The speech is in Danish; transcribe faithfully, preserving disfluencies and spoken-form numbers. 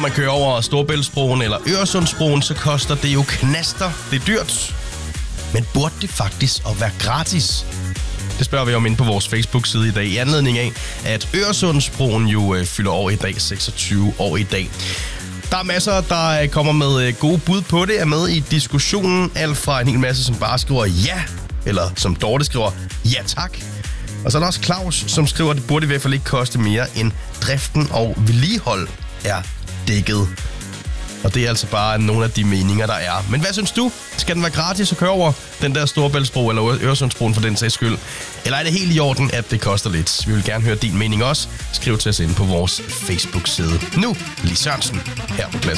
man kører over Storebæltsbroen eller Øresundsbroen, så koster det jo knaster. Det er dyrt. Men burde det faktisk at være gratis? Det spørger vi om inde på vores Facebook-side i dag, i anledning af, at Øresundsbroen jo øh, fylder år i dag, seksogtyve år i dag. Der er masser, der kommer med gode bud på det, er med i diskussionen. Alt fra en hel masse, som bare skriver ja, eller som Dorte skriver ja tak. Og så er der også Claus, som skriver, at det burde i hvert fald ikke koste mere, end driften og vedligehold er dækket. Og det er altså bare nogle af de meninger, der er. Men hvad synes du? Skal den være gratis at køre over den der Storebæltsbro eller Øresundsbroen for den sags skyld? Eller er det helt i orden, at det koster lidt? Vi vil gerne høre din mening også. Skriv til os ind på vores Facebook-side. Nu, Lis Sørensen, her på Plads.